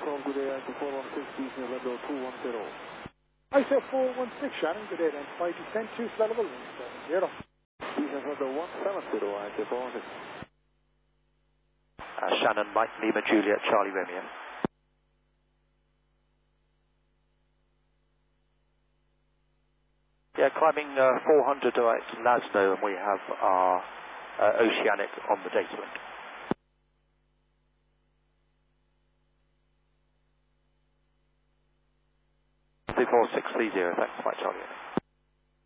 call, good day, ISO 416, diesel level 210. ISO 416, Shannon, good day, then. 5 descent, 2 flight level 170. Diesel level 170, ISO 416. Shannon, Mike, Lima, Juliet, Charlie, Romeo. Yeah, climbing 400 to Laszlo, and we have our Oceanic on the data link. 4630, thanks, Mike, Charlie.